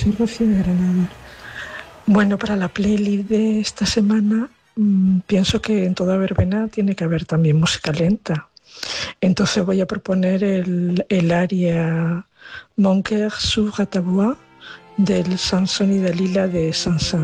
soy Rocío de Granada. Bueno, para la playlist de esta semana pienso que en toda verbena tiene que haber también música lenta. Entonces voy a proponer el aria Mon cœur s'ouvre à ta voix del Samson y Dalila de Sansan.